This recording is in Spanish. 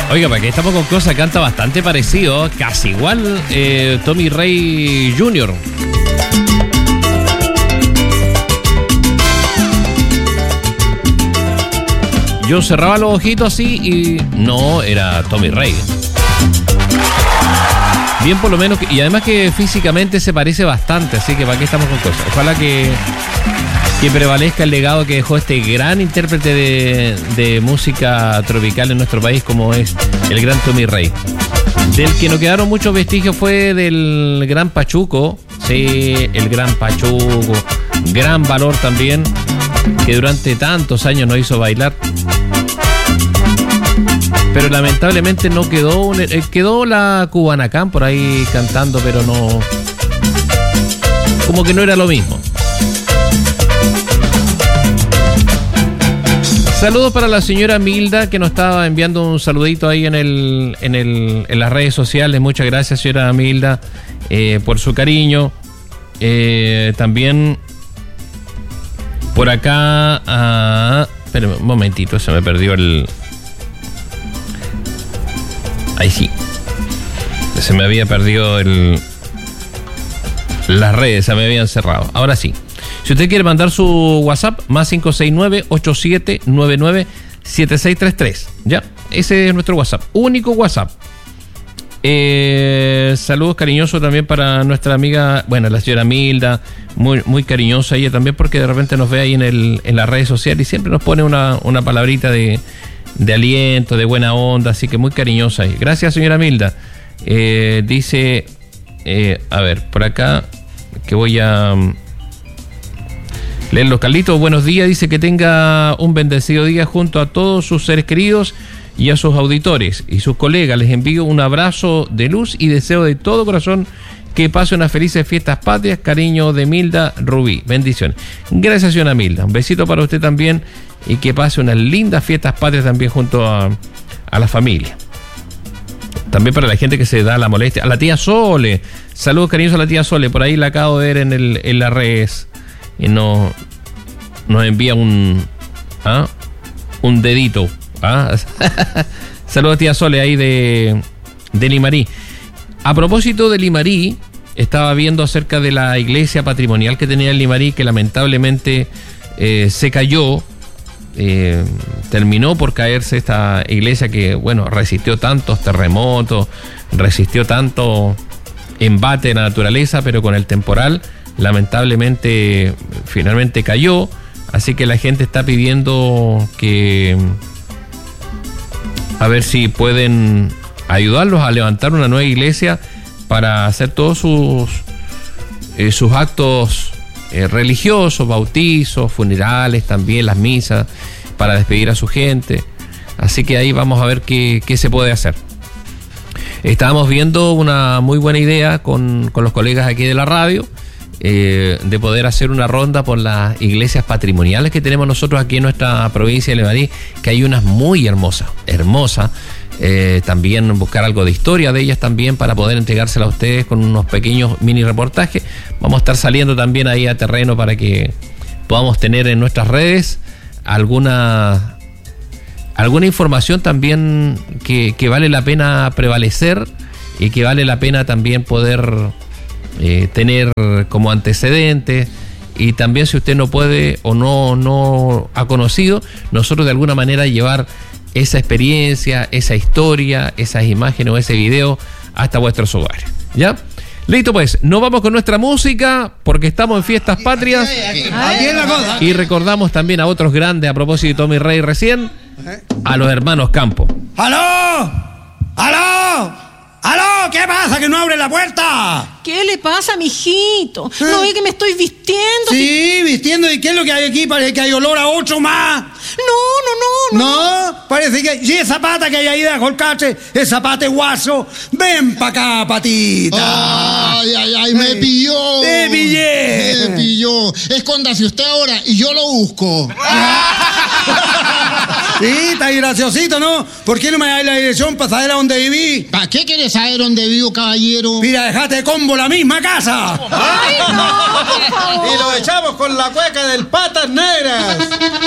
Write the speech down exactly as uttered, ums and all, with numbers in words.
Oiga, para que estamos con cosas, canta bastante parecido, casi igual eh, Tommy Rey junior Yo cerraba los ojitos así y no era Tommy Rey. Bien, por lo menos, y además que físicamente se parece bastante, así que para qué estamos con cosas. Ojalá que, que prevalezca el legado que dejó este gran intérprete de, de música tropical en nuestro país, como es el gran Tommy Rey. Del que no quedaron muchos vestigios fue del gran Pachuco, sí, el gran Pachuco, gran valor también, que durante tantos años nos hizo bailar. Pero lamentablemente no quedó, un, quedó la Cubanacán por ahí cantando, pero no, como que no era lo mismo. Saludos para la señora Milda, que nos estaba enviando un saludito ahí en el, en el, en las redes sociales. Muchas gracias, señora Milda, eh, por su cariño. Eh, también por acá, ah, espérame un momentito, se me perdió el... Ahí sí. Se me había perdido el... Las redes, se me habían cerrado. Ahora sí. Si usted quiere mandar su WhatsApp, más cinco seis nueve, ocho siete nueve nueve, siete seis tres tres. ¿Ya? Ese es nuestro WhatsApp. Único WhatsApp. Eh, saludos cariñosos también para nuestra amiga, bueno, la señora Milda. Muy, muy cariñosa ella también, porque de repente nos ve ahí en, el, en las redes sociales y siempre nos pone una, una palabrita de... de aliento, de buena onda, así que muy cariñosa ahí. Gracias, señora Milda. Eh, dice, eh, a ver, por acá, que voy a um, leerlo. Carlitos, buenos días, dice que tenga un bendecido día junto a todos sus seres queridos y a sus auditores y sus colegas. Les envío un abrazo de luz y deseo de todo corazón que pase unas felices fiestas patrias. Cariño de Milda Rubí. Bendiciones. Gracias, señora Milda. Un besito para usted también y que pase unas lindas fiestas patrias también junto a, a la familia. También para la gente que se da la molestia. A la tía Sole. Saludos cariñosos a la tía Sole. Por ahí la acabo de ver en, el, en las redes. Y nos, nos envía un, ¿ah? un dedito. ¿Ah? Saludos tía Sole ahí de, de Limarí. A propósito de Limarí, estaba viendo acerca de la iglesia patrimonial que tenía el Limarí, que lamentablemente eh, se cayó. Eh, terminó por caerse esta iglesia que, bueno, resistió tantos terremotos, resistió tanto embate de la naturaleza, pero con el temporal lamentablemente finalmente cayó. Así que la gente está pidiendo que a ver si pueden ayudarlos a levantar una nueva iglesia para hacer todos sus eh, sus actos Eh, religiosos, bautizos, funerales, también las misas para despedir a su gente. Así que ahí vamos a ver qué, qué se puede hacer. Estábamos viendo una muy buena idea con, con los colegas aquí de la radio, eh, de poder hacer una ronda por las iglesias patrimoniales que tenemos nosotros aquí en nuestra provincia de Limarí, que hay unas muy hermosas, hermosas. Eh, también buscar algo de historia de ellas también para poder entregársela a ustedes con unos pequeños mini reportajes. Vamos a estar saliendo también ahí a terreno para que podamos tener en nuestras redes alguna alguna información también que, que vale la pena prevalecer y que vale la pena también poder eh, tener como antecedentes. Y también, si usted no puede o no, no ha conocido, nosotros de alguna manera llevar esa experiencia, esa historia, esas imágenes o ese video hasta vuestros hogares. ¿Ya? Listo, pues, nos vamos con nuestra música porque estamos en fiestas patrias. Aquí es la cosa. Y recordamos también a otros grandes, a propósito de Tommy Rey recién, a los hermanos Campo. ¡Aló! ¡Aló! ¡Aló! ¿Qué pasa? ¿Que no abre la puerta? ¿Qué le pasa, mijito? ¿No ve que me estoy vistiendo? Sí, vistiendo. ¿Y qué es lo que hay aquí? Parece que hay olor a ocho más. No, no, no, no. ¿No? Parece que... ¿Y esa pata que hay ahí de colcache? Esa pata guaso. Ven pa' acá, patita. Ay, ay, ay, me pilló. Te pillé. Me pilló. Escóndase usted ahora y yo lo busco. Sí, está ahí graciosito, ¿no? ¿Por qué no me dais la dirección para saber a dónde viví? ¿Para qué quieres saber dónde vivo, caballero? Mira, dejate de combo la misma casa. Ay, no, por favor. Y lo echamos con la cueca del Patas Negras.